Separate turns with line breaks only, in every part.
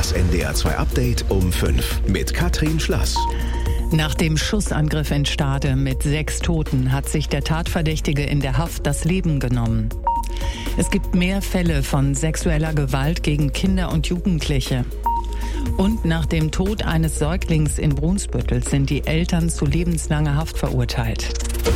Das NDR 2 Update um 5 mit Katrin Schlass.
Nach dem Schussangriff in Stade mit 6 Toten hat sich der Tatverdächtige in der Haft das Leben genommen. Es gibt mehr Fälle von sexueller Gewalt gegen Kinder und Jugendliche. Und nach dem Tod eines Säuglings in Brunsbüttel sind die Eltern zu lebenslanger Haft verurteilt.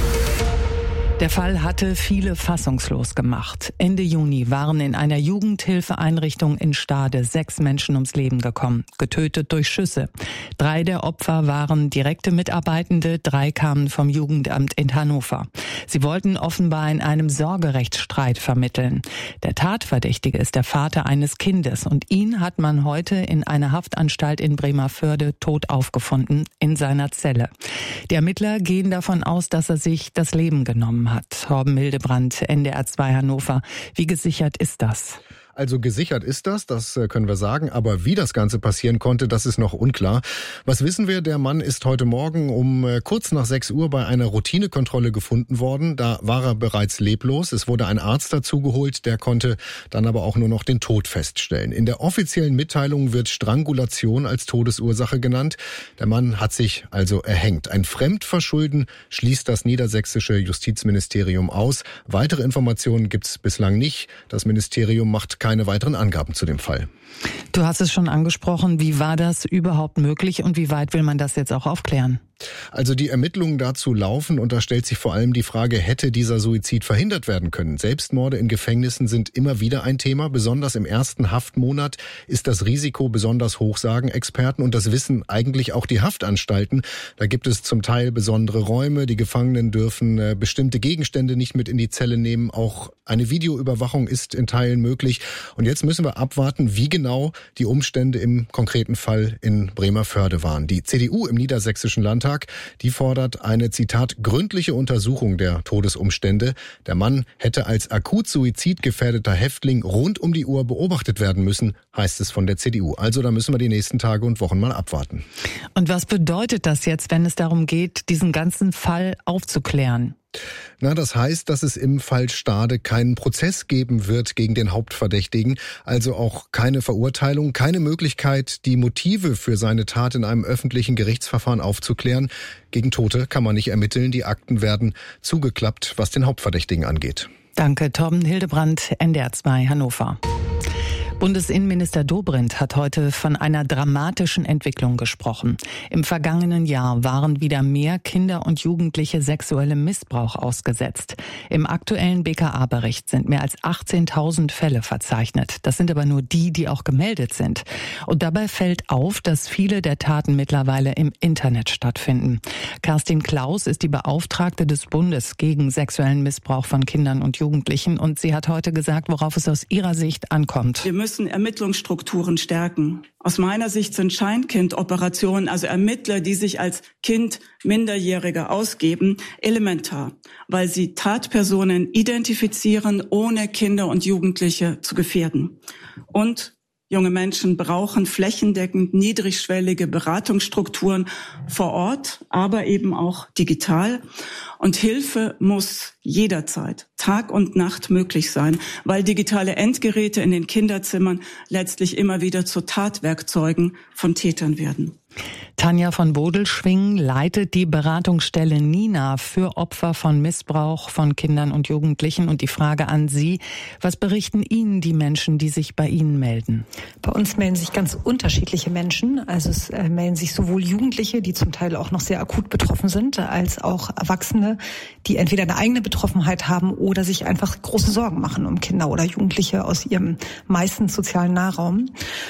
Der Fall hatte viele fassungslos gemacht. Ende Juni waren in einer Jugendhilfeeinrichtung in Stade 6 Menschen ums Leben gekommen, getötet durch Schüsse. 3 der Opfer waren direkte Mitarbeitende, 3 kamen vom Jugendamt in Hannover. Sie wollten offenbar in einem Sorgerechtsstreit vermitteln. Der Tatverdächtige ist der Vater eines Kindes und ihn hat man heute in einer Haftanstalt in Bremervörde tot aufgefunden in seiner Zelle. Die Ermittler gehen davon aus, dass er sich das Leben genommen hat. Torben Hildebrandt, NDR 2 Hannover. Wie gesichert ist das?
Also gesichert ist das können wir sagen, aber wie das Ganze passieren konnte, das ist noch unklar. Was wissen wir? Der Mann ist heute Morgen um kurz nach 6 Uhr bei einer Routinekontrolle gefunden worden. Da war er bereits leblos. Es wurde ein Arzt dazugeholt, der konnte dann aber auch nur noch den Tod feststellen. In der offiziellen Mitteilung wird Strangulation als Todesursache genannt. Der Mann hat sich also erhängt. Ein Fremdverschulden schließt das niedersächsische Justizministerium aus. Weitere Informationen gibt es bislang nicht. Das Ministerium macht keine weiteren Angaben zu dem Fall.
Du hast es schon angesprochen. Wie war das überhaupt möglich und wie weit will man das jetzt auch aufklären?
Also die Ermittlungen dazu laufen und da stellt sich vor allem die Frage, hätte dieser Suizid verhindert werden können? Selbstmorde in Gefängnissen sind immer wieder ein Thema. Besonders im ersten Haftmonat ist das Risiko besonders hoch, sagen Experten. Und das wissen eigentlich auch die Haftanstalten. Da gibt es zum Teil besondere Räume. Die Gefangenen dürfen bestimmte Gegenstände nicht mit in die Zelle nehmen. Auch eine Videoüberwachung ist in Teilen möglich. Und jetzt müssen wir abwarten, wie genau die Umstände im konkreten Fall in Bremervörde waren. Die CDU im Niedersächsischen Landtag, die fordert eine, Zitat, gründliche Untersuchung der Todesumstände. Der Mann hätte als akut suizidgefährdeter Häftling rund um die Uhr beobachtet werden müssen, heißt es von der CDU. Also da müssen wir die nächsten Tage und Wochen mal abwarten.
Und was bedeutet das jetzt, wenn es darum geht, diesen ganzen Fall aufzuklären?
Das heißt, dass es im Fall Stade keinen Prozess geben wird gegen den Hauptverdächtigen, also auch keine Verurteilung, keine Möglichkeit, die Motive für seine Tat in einem öffentlichen Gerichtsverfahren aufzuklären. Gegen Tote kann man nicht ermitteln, die Akten werden zugeklappt, was den Hauptverdächtigen angeht.
Danke, Torben Hildebrandt, NDR 2 Hannover. Bundesinnenminister Dobrindt hat heute von einer dramatischen Entwicklung gesprochen. Im vergangenen Jahr waren wieder mehr Kinder und Jugendliche sexuellem Missbrauch ausgesetzt. Im aktuellen BKA-Bericht sind mehr als 18.000 Fälle verzeichnet. Das sind aber nur die, die auch gemeldet sind. Und dabei fällt auf, dass viele der Taten mittlerweile im Internet stattfinden. Kerstin Klaus ist die Beauftragte des Bundes gegen sexuellen Missbrauch von Kindern und Jugendlichen. Und sie hat heute gesagt, worauf es aus ihrer Sicht ankommt.
Wir müssen Ermittlungsstrukturen stärken. Aus meiner Sicht sind Scheinkind-Operationen, also Ermittler, die sich als Kind Minderjähriger ausgeben, elementar, weil sie Tatpersonen identifizieren, ohne Kinder und Jugendliche zu gefährden. Und junge Menschen brauchen flächendeckend niedrigschwellige Beratungsstrukturen vor Ort, aber eben auch digital. Und Hilfe muss jederzeit, Tag und Nacht möglich sein, weil digitale Endgeräte in den Kinderzimmern letztlich immer wieder zu Tatwerkzeugen von Tätern werden.
Tanja von Bodelschwing leitet die Beratungsstelle Nina für Opfer von Missbrauch von Kindern und Jugendlichen. Und die Frage an Sie, was berichten Ihnen die Menschen, die sich bei Ihnen melden?
Bei uns melden sich ganz unterschiedliche Menschen. Also es melden sich sowohl Jugendliche, die zum Teil auch noch sehr akut betroffen sind, als auch Erwachsene, die entweder eine eigene Betroffenheit haben oder sich einfach große Sorgen machen um Kinder oder Jugendliche aus ihrem meistens sozialen Nahraum.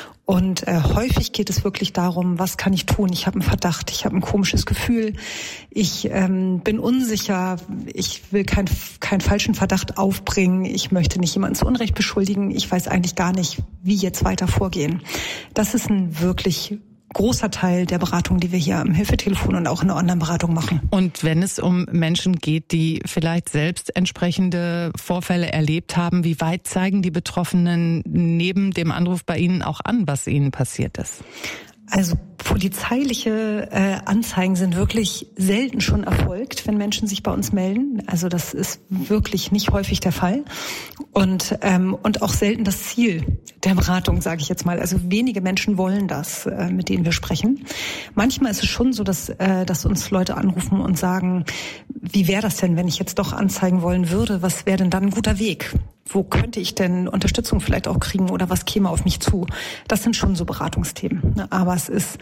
Und häufig geht es wirklich darum, was kann ich tun? Ich habe einen Verdacht, ich habe ein komisches Gefühl, ich bin unsicher, ich will keinen falschen Verdacht aufbringen, ich möchte nicht jemanden zu Unrecht beschuldigen, ich weiß eigentlich gar nicht, wie jetzt weiter vorgehen. Das ist ein wirklich großer Teil der Beratung, die wir hier am Hilfetelefon und auch in der Online-Beratung machen.
Und wenn es um Menschen geht, die vielleicht selbst entsprechende Vorfälle erlebt haben, wie weit zeigen die Betroffenen neben dem Anruf bei Ihnen auch an, was ihnen passiert ist?
Also polizeiliche Anzeigen sind wirklich selten schon erfolgt, wenn Menschen sich bei uns melden. Also das ist wirklich nicht häufig der Fall und auch selten das Ziel der Beratung, sage ich jetzt mal. Also wenige Menschen wollen das, mit denen wir sprechen. Manchmal ist es schon so, dass uns Leute anrufen und sagen, wie wäre das denn, wenn ich jetzt doch anzeigen wollen würde? Was wäre denn dann ein guter Weg? Wo könnte ich denn Unterstützung vielleicht auch kriegen oder was käme auf mich zu? Das sind schon so Beratungsthemen. Aber es ist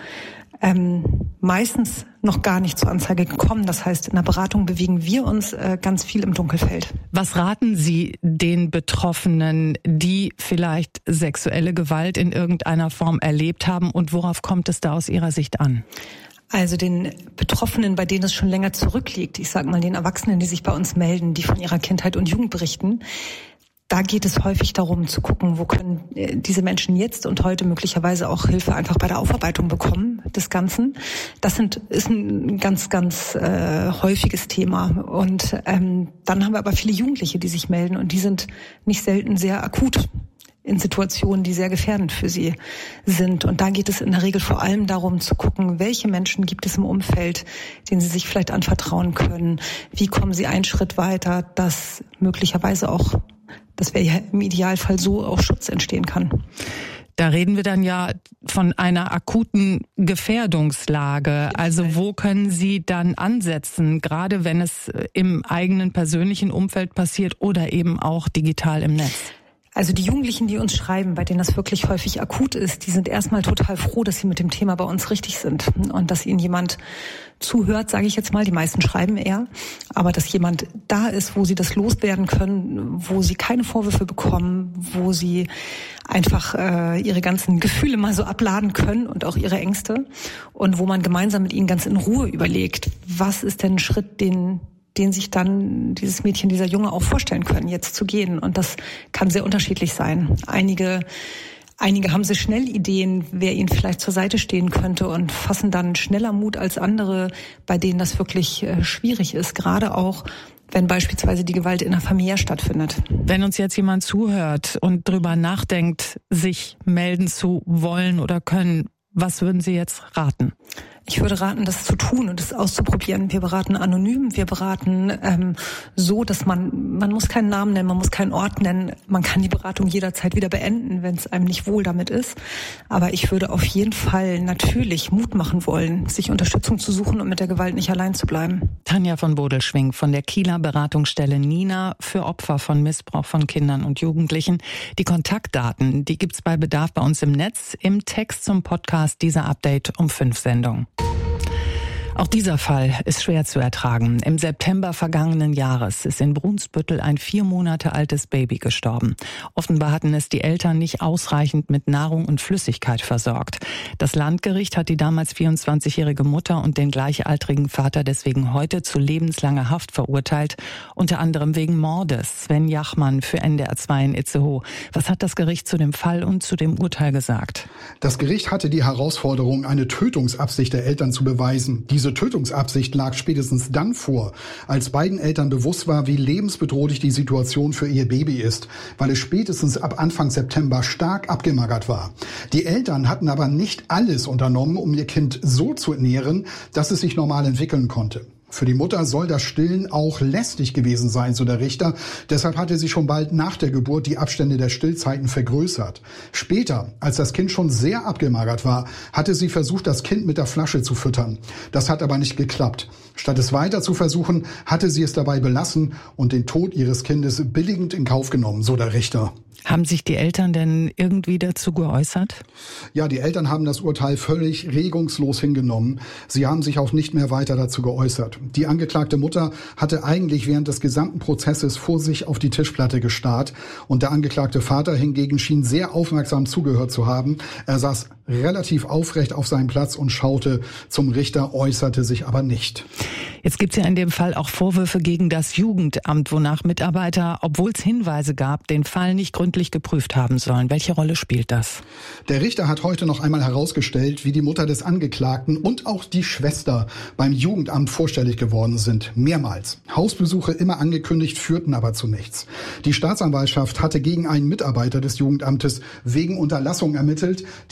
meistens noch gar nicht zur Anzeige gekommen. Das heißt, in der Beratung bewegen wir uns ganz viel im Dunkelfeld.
Was raten Sie den Betroffenen, die vielleicht sexuelle Gewalt in irgendeiner Form erlebt haben, und worauf kommt es da aus Ihrer Sicht an?
Also den Betroffenen, bei denen es schon länger zurückliegt, ich sage mal den Erwachsenen, die sich bei uns melden, die von ihrer Kindheit und Jugend berichten, da geht es häufig darum zu gucken, wo können diese Menschen jetzt und heute möglicherweise auch Hilfe einfach bei der Aufarbeitung bekommen des Ganzen. Das ist ein ganz, ganz häufiges Thema. Und dann haben wir aber viele Jugendliche, die sich melden, und die sind nicht selten sehr akut in Situationen, die sehr gefährdend für sie sind. Und da geht es in der Regel vor allem darum zu gucken, welche Menschen gibt es im Umfeld, denen sie sich vielleicht anvertrauen können. Wie kommen sie einen Schritt weiter, dass möglicherweise auch, das wäre ja im Idealfall so, auch Schutz entstehen kann.
Da reden wir dann ja von einer akuten Gefährdungslage. Also wo können Sie dann ansetzen, gerade wenn es im eigenen persönlichen Umfeld passiert oder eben auch digital im Netz?
Also die Jugendlichen, die uns schreiben, bei denen das wirklich häufig akut ist, die sind erstmal total froh, dass sie mit dem Thema bei uns richtig sind und dass ihnen jemand zuhört, sage ich jetzt mal. Die meisten schreiben eher, aber dass jemand da ist, wo sie das loswerden können, wo sie keine Vorwürfe bekommen, wo sie einfach ihre ganzen Gefühle mal so abladen können und auch ihre Ängste, und wo man gemeinsam mit ihnen ganz in Ruhe überlegt, was ist denn ein Schritt, den sich dann dieses Mädchen, dieser Junge auch vorstellen können, jetzt zu gehen. Und das kann sehr unterschiedlich sein. Einige haben sehr schnell Ideen, wer ihnen vielleicht zur Seite stehen könnte, und fassen dann schneller Mut als andere, bei denen das wirklich schwierig ist. Gerade auch, wenn beispielsweise die Gewalt in der Familie stattfindet.
Wenn uns jetzt jemand zuhört und drüber nachdenkt, sich melden zu wollen oder können, was würden Sie jetzt raten?
Ich würde raten, das zu tun und es auszuprobieren. Wir beraten anonym, wir beraten so, dass man muss keinen Namen nennen, man muss keinen Ort nennen. Man kann die Beratung jederzeit wieder beenden, wenn es einem nicht wohl damit ist. Aber ich würde auf jeden Fall natürlich Mut machen wollen, sich Unterstützung zu suchen und mit der Gewalt nicht allein zu bleiben.
Tanja von Bodelschwingh von der Kieler Beratungsstelle Nina für Opfer von Missbrauch von Kindern und Jugendlichen. Die Kontaktdaten, die gibt's bei Bedarf bei uns im Netz, im Text zum Podcast dieser Update um 5 Sendung. Auch dieser Fall ist schwer zu ertragen. Im September vergangenen Jahres ist in Brunsbüttel ein 4 Monate altes Baby gestorben. Offenbar hatten es die Eltern nicht ausreichend mit Nahrung und Flüssigkeit versorgt. Das Landgericht hat die damals 24-jährige Mutter und den gleichaltrigen Vater deswegen heute zu lebenslanger Haft verurteilt, unter anderem wegen Mordes. Sven Jachmann für NDR 2 in Itzehoe. Was hat das Gericht zu dem Fall und zu dem Urteil gesagt?
Das Gericht hatte die Herausforderung, eine Tötungsabsicht der Eltern zu beweisen. Diese Tötungsabsicht lag spätestens dann vor, als beiden Eltern bewusst war, wie lebensbedrohlich die Situation für ihr Baby ist, weil es spätestens ab Anfang September stark abgemagert war. Die Eltern hatten aber nicht alles unternommen, um ihr Kind so zu ernähren, dass es sich normal entwickeln konnte. Für die Mutter soll das Stillen auch lästig gewesen sein, so der Richter. Deshalb hatte sie schon bald nach der Geburt die Abstände der Stillzeiten vergrößert. Später, als das Kind schon sehr abgemagert war, hatte sie versucht, das Kind mit der Flasche zu füttern. Das hat aber nicht geklappt. Statt es weiter zu versuchen, hatte sie es dabei belassen und den Tod ihres Kindes billigend in Kauf genommen, so der Richter.
Haben sich die Eltern denn irgendwie dazu geäußert?
Ja, die Eltern haben das Urteil völlig regungslos hingenommen. Sie haben sich auch nicht mehr weiter dazu geäußert. Die angeklagte Mutter hatte eigentlich während des gesamten Prozesses vor sich auf die Tischplatte gestarrt. Und der angeklagte Vater hingegen schien sehr aufmerksam zugehört zu haben. Er saß relativ aufrecht auf seinem Platz und schaute zum Richter, äußerte sich aber nicht.
Jetzt gibt es ja in dem Fall auch Vorwürfe gegen das Jugendamt, wonach Mitarbeiter, obwohl es Hinweise gab, den Fall nicht gründlich geprüft haben sollen. Welche Rolle spielt das?
Der Richter hat heute noch einmal herausgestellt, wie die Mutter des Angeklagten und auch die Schwester beim Jugendamt vorstellig geworden sind. Mehrmals. Hausbesuche immer angekündigt, führten aber zu nichts. Die Staatsanwaltschaft hatte gegen einen Mitarbeiter des Jugendamtes wegen Unterlassung ermittelt. Die Ermittlungen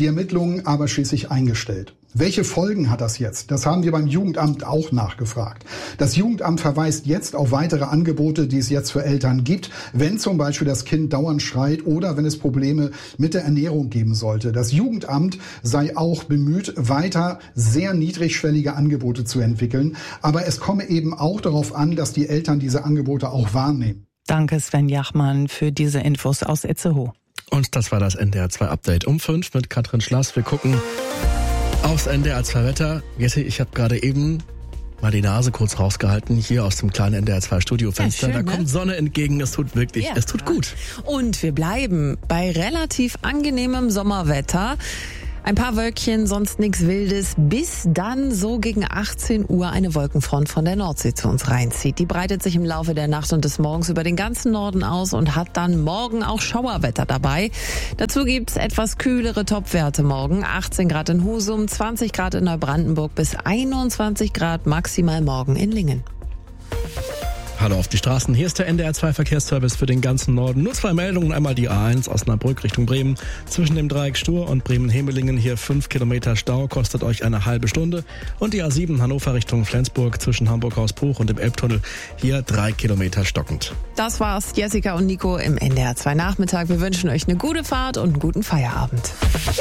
Planungen aber schließlich eingestellt. Welche Folgen hat das jetzt? Das haben wir beim Jugendamt auch nachgefragt. Das Jugendamt verweist jetzt auf weitere Angebote, die es jetzt für Eltern gibt, wenn zum Beispiel das Kind dauernd schreit oder wenn es Probleme mit der Ernährung geben sollte. Das Jugendamt sei auch bemüht, weiter sehr niedrigschwellige Angebote zu entwickeln. Aber es komme eben auch darauf an, dass die Eltern diese Angebote auch wahrnehmen.
Danke Sven Jachmann für diese Infos aus Itzehoe.
Und das war das NDR 2 Update um 5 mit Katrin Schlass. Wir gucken aufs NDR 2 Wetter. Jette, ich habe gerade eben mal die Nase kurz rausgehalten, hier aus dem kleinen NDR 2 Studiofenster. Ja, schön, da kommt Sonne entgegen, es tut wirklich, es tut gut.
Und wir bleiben bei relativ angenehmem Sommerwetter. Ein paar Wölkchen, sonst nichts Wildes, bis dann so gegen 18 Uhr eine Wolkenfront von der Nordsee zu uns reinzieht. Die breitet sich im Laufe der Nacht und des Morgens über den ganzen Norden aus und hat dann morgen auch Schauerwetter dabei. Dazu gibt's etwas kühlere Topwerte morgen. 18 Grad in Husum, 20 Grad in Neubrandenburg bis 21 Grad maximal morgen in Lingen.
Hallo auf die Straßen, hier ist der NDR 2 Verkehrsservice für den ganzen Norden. Nur 2 Meldungen, einmal die A1 Osnabrück Richtung Bremen. Zwischen dem Dreieck Stur und Bremen-Hemelingen hier 5 Kilometer Stau, kostet euch eine halbe Stunde. Und die A7 Hannover Richtung Flensburg zwischen Hamburg-Hausbruch und dem Elbtunnel hier 3 Kilometer stockend.
Das war's, Jessica und Nico im NDR 2 Nachmittag. Wir wünschen euch eine gute Fahrt und einen guten Feierabend.